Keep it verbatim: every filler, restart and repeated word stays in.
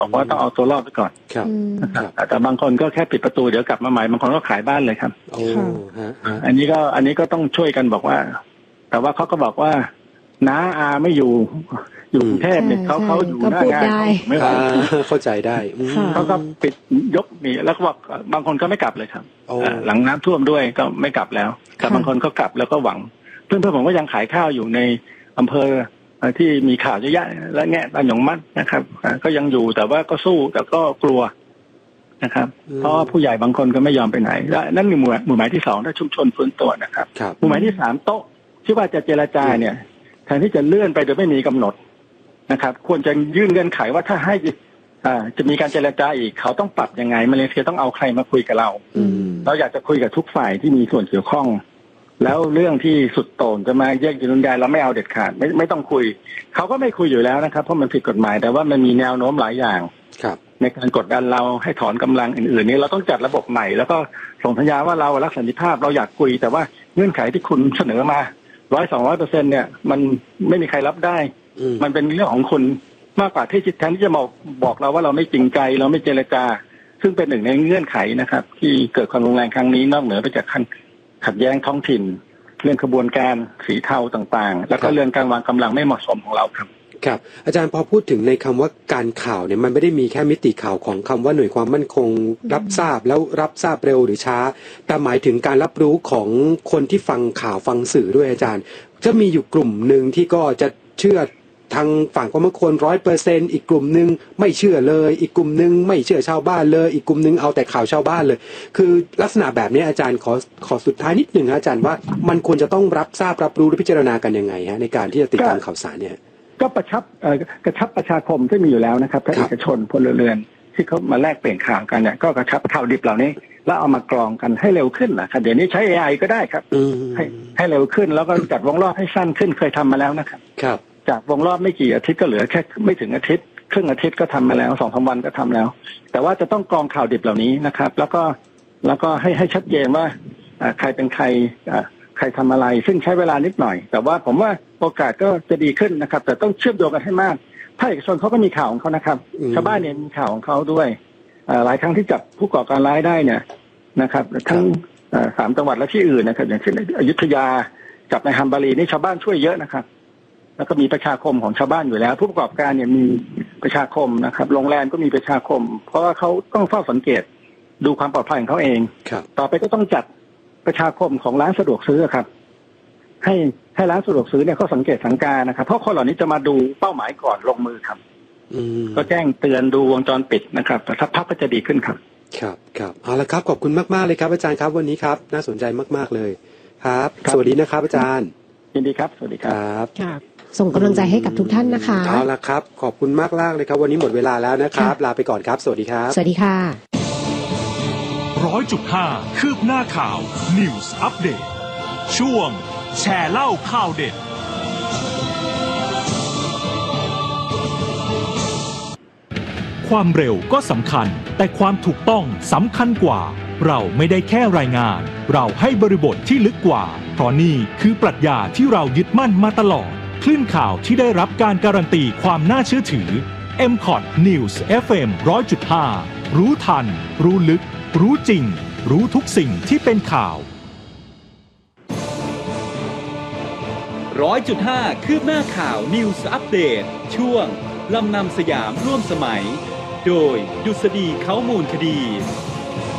บอกว่าต้องเอาตัวรอดไปก่อนครับแต่บางคนก็แค่ปิดประตูเดี๋ยวกลับมาใหม่บางคนก็ขายบ้านเลยครับโอ้ฮะอันนี้ก็อันนี้ก็ต้องช่วยกันบอกว่าแต่ว่าเขาก็บอกว่าน้าอาไม่อยู่อยู่กรุงเทพเนี่ยเขาเขาอยู่หน้างานไม่ไหวเข้าใจได้เขาก็ปิดยกนี่แล้วก็บอกบางคนก็ไม่กลับเลยครับหลังน้ำท่วมด้วยก็ไม่กลับแล้วแต่บางคนก็กลับแล้วก็หวังเพื่อนเพื่อนผมก็ยังขายข้าวอยู่ในอำเภอที่มีข่าวเยอะแยะและแง่ตาหยงมัดนะครับก็ยังอยู่แต่ว่าก็สู้แต่ก็กลัวนะครับเพราะผู้ใหญ่บางคนก็ไม่ยอมไปไหนและนั่นคือหมู่หมู่หมายที่สองถ้าชุมชนฟื้นตัวนะครับหมู่หมายที่สามโต๊ะที่ว่าจะเจรจาเนี่ยแทนที่จะเลื่อนไปโดยไม่มีกำหนดนะครับควรจะยื่นเงื่อนไขว่าถ้าให้อ่าจะมีการเจรจาอีกเขาต้องปรับยังไงมาเลเซียต้องเอาใครมาคุยกับเราเราอยากจะคุยกับทุกฝ่ายที่มีส่วนเกี่ยวข้องแล้วเรื่องที่สุดโต่งจะมาแยกยุนยายเราไม่เอาเด็ดขาดไม่ไม่ต้องคุยเขาก็ไม่คุยอยู่แล้วนะครับเพราะมันผิดกฎหมายแต่ว่ามันมีแนวโน้มหลายอย่างในการกดดันเราให้ถอนกำลังอื่นๆนี้เราต้องจัดระบบใหม่แล้วก็ส่งสัญญาว่าเรารักสันติภาพเราอยากคุยแต่ว่าเงื่อนไขที่คุณเสนอมาร้อยสองร้อยเปอร์เซ็นต์เนี่ยมันไม่มีใครรับได้มันเป็นเรื่องของคุณมากกว่าที่แทนที่จะบอกบอกเราว่าเราไม่จริงใจเราไม่เจรจาซึ่งเป็นหนึ่งในเงื่อนไขนะครับที่เกิดความรุนแรงครั้งนี้นอกเหนือไปจากขั้นขัดแย้งท้องถิ่นเรื่องขบวนการสีเทาต่างๆแล้วก็เรื่องการวางกำลังไม่เหมาะสมของเราครับครับอาจารย์พอพูดถึงในคำว่าการข่าวเนี่ยมันไม่ได้มีแค่มิติข่าวของคำว่าหน่วยความมั่นคงรับทราบแล้วรับทราบเร็วหรือช้าแต่หมายถึงการรับรู้ของคนที่ฟังข่าวฟังสื่อด้วยอาจารย์จะมีอยู่กลุ่มหนึ่งที่ก็จะเชื่อทางฝั่งความมั่นคงร้อยเปอร์เซ็นต์อีกกลุ่มหนึ่งไม่เชื่อเลยอีกกลุ่มหนึ่งไม่เชื่อชาวบ้านเลยอีกกลุ่มหนึ่งเอาแต่ข่าวชาวบ้านเลยคือลักษณะแบบนี้อาจารย์ขอขอสุดท้ายนิดหนึ่งนะอาจารย์ว่ามันควรจะต้องรับทราบรับรู้และพิจารณากันยังไงฮะในการที่จะติดตามข่าวสารเนี่ยก็ประชับกระชับประชาคมที่มีอยู่แล้วนะครับทั้งเอกชนพลเรือนที่เขามาแลกเปลี่ยนข่าวกันเนี่ยก็กระชับข่าวดิบเหล่านี้แล้วเอามากรองกันให้เร็วขึ้นนะครับเดี๋ยวนี้ใช้ เอ ไอ ก็ได้ครับให้ให้เร็วขึ้นแล้วก็จัดวงรอบให้สั้นขึ้นเคยทำมาแล้วนะครับครับจากวงรอบไม่กี่อาทิตย์ก็เหลือแค่ไม่ถึงอาทิตย์ครึ่งอาทิตย์ก็ทำมาแล้วสองสามวันก็ทำแล้วแต่ว่าจะต้องกรองข่าวดิบเหล่านี้นะครับแล้วก็แล้วก็ให้ให้ชัดเจนว่าใครเป็นใครใครทำอะไรซึ่งใช้เวลานิดหน่อยแต่ว่าผมว่าโอกาสก็จะดีขึ้นนะครับแต่ต้องเชื่อมโยงกันให้มากภาคเอกชนเขาก็มีข่าวของเขานะครับชาวบ้านเนี่ยมีข่าวของเขาด้วยหลายครั้งที่จับผู้ก่อการร้ายได้เนี่ยนะครับทั้งสามจังหวัดและที่อื่นนะครับอย่างเช่นอยุธยาจับในฮัมบารีนี่ชาวบ้านช่วยเยอะนะครับแล้วก็มีประชาคมของชาวบ้านอยู่แล้วผู้ประกอบการเนี่ยมีประชาคมนะครับโรงแรมก็มีประชาคมเพราะว่าเขาต้องเฝ้าสังเกตดูความปลอดภัยของเขาเองต่อไปก็ต้องจัดประชาคมของร้านสะดวกซื้อครับให้ให้ร้านสะดวกซื้อเนี่ยเขาสังเกตสังการนะครับเพราะคนเหล่านี้จะมาดูเป้าหมายก่อนลงมือครับก็แจ้งเตือนดูวงจรปิดนะครับแต่สักพักก็จะดีขึ้นครับครับครับเอาละครับขอบคุณมากๆเลยครับอาจารย์ครับวันนี้ครับน่าสนใจมากๆเลยครับสวัสดีนะครับอาจารย์ยินดีครับสวัสดีครับครับส่งกำลังใจให้กับทุกท่านนะคะเอาละครับขอบคุณมากมากเลยครับวันนี้หมดเวลาแล้วนะครับลาไปก่อนครับสวัสดีครับสวัสดีค่ะร้อยจุดห้าคืบหน้าข่าว News Update ช่วงแชร์เล่าข่าวเด็ดความเร็วก็สำคัญแต่ความถูกต้องสำคัญกว่าเราไม่ได้แค่รายงานเราให้บริบทที่ลึกกว่าเพราะนี่คือปรัชญาที่เรายึดมั่นมาตลอดคลื่นข่าวที่ได้รับการการันตีความน่าเชื่อถือ เอ็ม คอท News เอฟ เอ็ม หนึ่งร้อยจุดห้า รู้ทันรู้ลึกรู้จริงรู้ทุกสิ่งที่เป็นข่าวหนึ่งร้อยจุดห้า คืบหน้าข่าว News Update ช่วงลำนำสยามร่วมสมัยโดยดุษฎีเขามูลคดี